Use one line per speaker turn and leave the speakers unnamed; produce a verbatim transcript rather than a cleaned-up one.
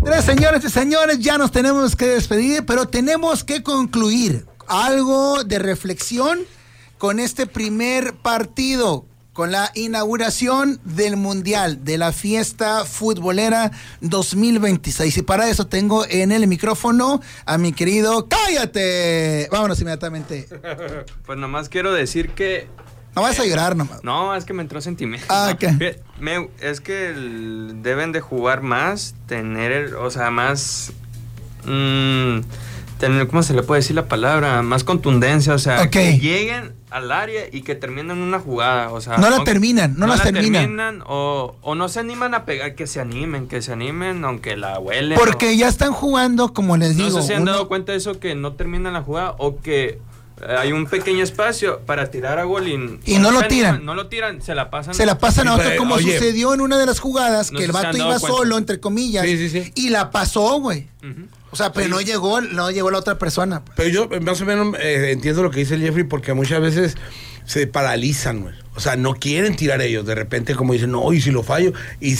Tres señores y señores, ya nos tenemos que despedir, pero tenemos que concluir algo de reflexión con este primer partido, con la inauguración del Mundial, de la fiesta futbolera dos mil veintiséis. Y para eso tengo en el micrófono a mi querido ¡Cállate! Vámonos inmediatamente.
Pues nomás quiero decir que...
No vas a llorar nomás.
No, es que me entró sentimiento.
Ah, okay.
me, es que el, deben de jugar más, tener, el, o sea, más... Mmm, tener, ¿cómo se le puede decir la palabra? Más contundencia, o sea,
okay.
que lleguen al área y que terminen una jugada, o sea...
No la
aunque,
terminan, no, no las
la
terminan.
terminan o, o no se animan a pegar, que se animen, que se animen, aunque la huelen.
Porque
o,
ya están jugando, como les digo...
No sé si han
uno...
dado cuenta de eso, que no terminan la jugada o que... Hay un pequeño espacio para tirar a gol y,
y no lo tiran.
Animan, no lo tiran, se la pasan.
Se la pasan a otro, como
oye,
sucedió en una de las jugadas,
no
que el vato iba
cuenta.
solo, entre comillas,
sí, sí, sí.
y la pasó, güey.
Uh-huh.
O sea, pero sí. no llegó, no llegó la otra persona.
Pero yo más o menos eh, entiendo lo que dice el Jeffrey, porque muchas veces se paralizan, güey. O sea, no quieren tirar ellos. De repente, como dicen, no, y si lo fallo, y